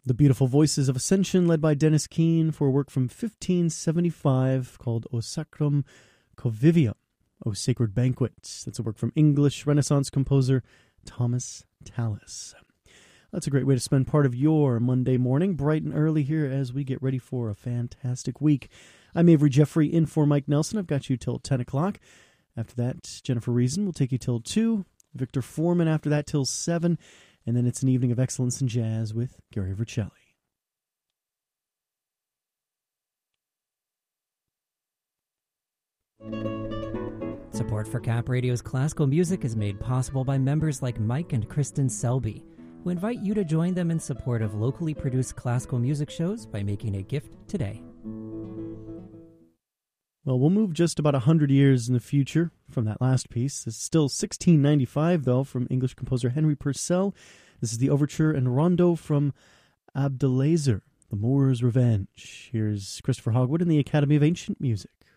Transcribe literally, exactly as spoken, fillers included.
The Beautiful Voices of Ascension, led by Dennis Keane, for a work from fifteen seventy-five called O Sacrum Convivium, O Sacred Banquet. That's a work from English Renaissance composer Thomas Tallis. That's a great way to spend part of your Monday morning, bright and early here as we get ready for a fantastic week. I'm Avery Jeffrey in for Mike Nelson. I've got you till ten o'clock. After that, Jennifer Reason will take you till two. Victor Foreman after that till seven. And then it's an evening of excellence in jazz with Gary Vercelli. Support for Cap Radio's classical music is made possible by members like Mike and Kristen Selby, who invite you to join them in support of locally produced classical music shows by making a gift today. Well, we'll move just about one hundred years in the future from that last piece. It's still sixteen ninety-five, though, from English composer Henry Purcell. This is the overture and rondo from Abdelazer, The Moor's Revenge. Here's Christopher Hogwood in the Academy of Ancient Music.